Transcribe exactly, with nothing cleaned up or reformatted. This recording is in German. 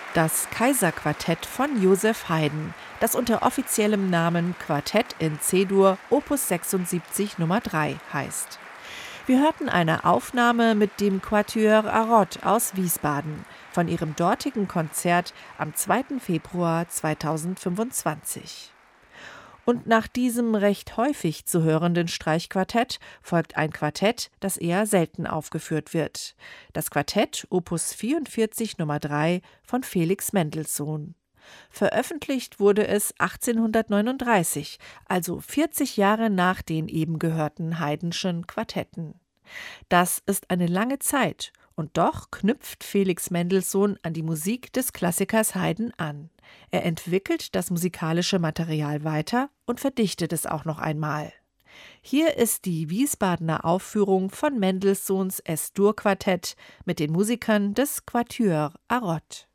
Das Kaiserquartett von Joseph Haydn, das unter offiziellem Namen Quartett in C-Dur Opus sechsundsiebzig Nummer drei heißt. Wir hörten eine Aufnahme mit dem Quatuor Arod aus Wiesbaden von ihrem dortigen Konzert am zweiten Februar zweitausendfünfundzwanzig. Und nach diesem recht häufig zu hörenden Streichquartett folgt ein Quartett, das eher selten aufgeführt wird. Das Quartett Opus vierundvierzig Nummer drei von Felix Mendelssohn. Veröffentlicht wurde es achtzehnhundertneununddreißig, also vierzig Jahre nach den eben gehörten Haydnschen Quartetten. Das ist eine lange Zeit, und doch knüpft Felix Mendelssohn an die Musik des Klassikers Haydn an. Er entwickelt das musikalische Material weiter und verdichtet es auch noch einmal. Hier ist die Wiesbadener Aufführung von Mendelssohns Es-Dur-Quartett mit den Musikern des Quatuor Arod.